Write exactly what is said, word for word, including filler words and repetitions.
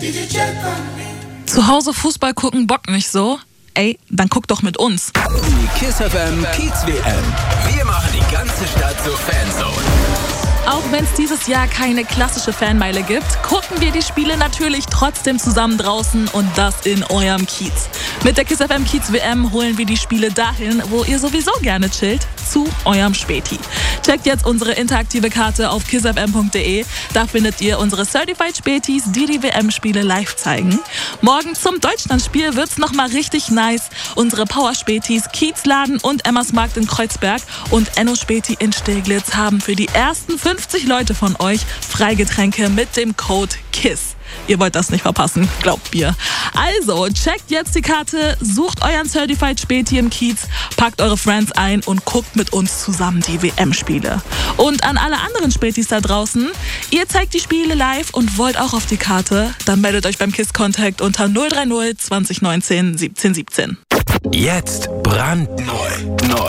Zu Hause Fußball gucken bockt nicht so? Ey, dann guck doch mit uns. Die Kiss F M Kiez W M. Wir machen die ganze Stadt zur Fanzone. Auch wenn es dieses Jahr keine klassische Fanmeile gibt, gucken wir die Spiele natürlich trotzdem zusammen draußen und das in eurem Kiez. Mit der Kiss F M Kiez W M holen wir die Spiele dahin, wo ihr sowieso gerne chillt, zu eurem Späti. Checkt jetzt unsere interaktive Karte auf kiss f m punkt d e. Da findet ihr unsere Certified Spätis, die die W M-Spiele live zeigen. Morgen zum Deutschlandspiel wird's nochmal richtig nice. Unsere Power-Spätis Kiezladen und Emmas Markt in Kreuzberg und Enno Späti in Steglitz haben für die ersten fünfzig Leute von euch Freigetränke mit dem Code KISS. Ihr wollt das nicht verpassen, glaubt mir. Also, checkt jetzt die Karte, sucht euren Certified Späti im Kiez, packt eure Friends ein und guckt mit uns zusammen die W M-Spiele. Und an alle anderen Spätis da draußen, ihr zeigt die Spiele live und wollt auch auf die Karte, dann meldet euch beim Kiss Contact unter null drei null zwanzig neunzehn siebzehn siebzehn. Jetzt brandneu. Neu.